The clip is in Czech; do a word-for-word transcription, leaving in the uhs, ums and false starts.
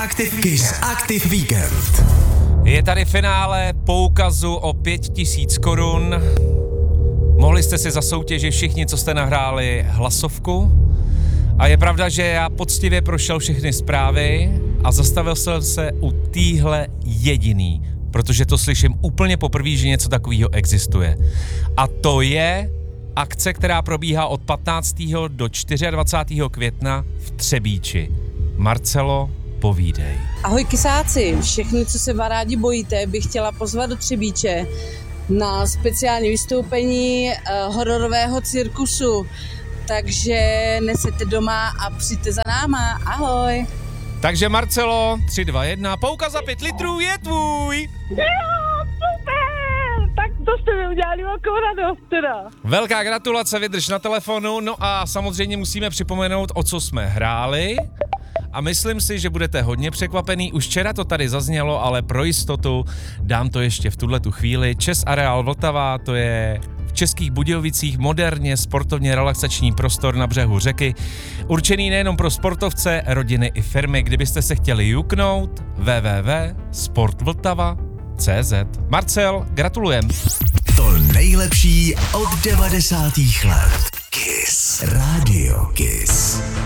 Active, Kiss Active Weekend. Je tady finále poukazu o pět tisíc korun. Mohli jste si zasoutěžit všichni, co jste nahráli hlasovku. A je pravda, že já poctivě prošel všechny zprávy a zastavil jsem se u týhle jediný, protože to slyším úplně poprvé, že něco takového existuje. A to je akce, která probíhá od patnáctého do dvacátého čtvrtého května v Třebíči. Marcelo, povídej. Ahoj kysáci, všechny, co se rádi bojíte, bych chtěla pozvat do Třebíče na speciální vystoupení uh, hororového cirkusu. Takže nesete doma a přijďte za náma. Ahoj. Takže Marcelo, tři, dva, jedna, poukaz za pět litrů je tvůj. Jo, super, tak to jste mi udělali velkou radost teda. Velká gratulace, vydrž na telefonu, no a samozřejmě musíme připomenout, o co jsme hráli. A myslím si, že budete hodně překvapený. Už včera to tady zaznělo, ale pro jistotu dám to ještě v tuhletu chvíli. Čes Areál Vltava, to je v Českých Budějovicích moderně sportovně relaxační prostor na břehu řeky. Určený nejenom pro sportovce, rodiny i firmy. Kdybyste se chtěli juknout, w w w tečka sport vltava tečka c z. Marcel, gratulujem. To nejlepší od devadesátých let. Kiss. Radio Kiss.